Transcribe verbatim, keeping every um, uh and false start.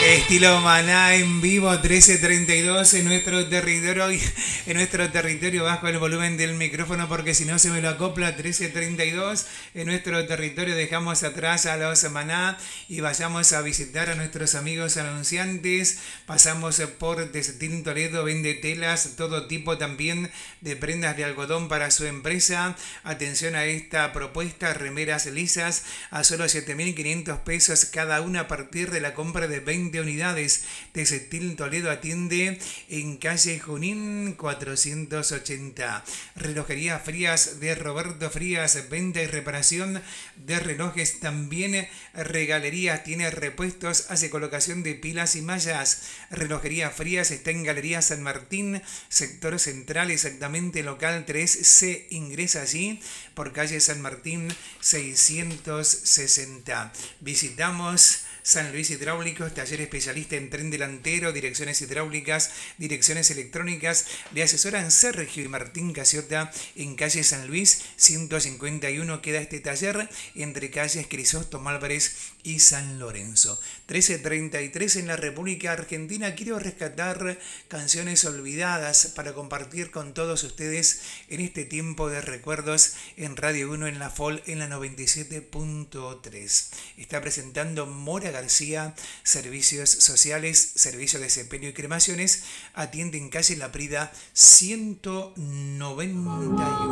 Estilo Maná en vivo, trece treinta y dos en nuestro territorio, en nuestro territorio bajo el volumen del micrófono porque si no se me lo acopla. Trece treinta y dos en nuestro territorio, dejamos atrás a los Maná y vayamos a visitar a nuestros amigos anunciantes. Pasamos por Textil Toledo, vende telas, todo tipo también de prendas de algodón para su empresa. Atención a esta propuesta, remeras lisas a solo siete mil quinientos pesos cada una a partir de la compra de veinte unidades. Textil Toledo atiende en calle Junín cuatrocientos ochenta. Relojería Frías de Roberto Frías, venta y reparación de relojes. También regalería, tiene repuestos, hace colocación de pilas y mallas. Relojería Frías está en Galería San Martín, sector central, exactamente local tres C. Ingresa allí por calle San Martín seiscientos sesenta. Visitamos San Luis Hidráulicos, taller especialista en tren delantero, direcciones hidráulicas, direcciones electrónicas. Le asesoran Sergio y Martín Casiota en calle San Luis ciento cincuenta y uno. Queda este taller entre calles Crisóstomo Álvarez y San Lorenzo. trece treinta y tres en la República Argentina. Quiero rescatar canciones olvidadas para compartir con todos ustedes en este tiempo de recuerdos en Radio uno, en la F O L, en la noventa y siete punto tres. Está presentando Mora García, servicios sociales, servicio de sepelio y cremaciones. Atiende en calle La Prida ciento noventa y uno.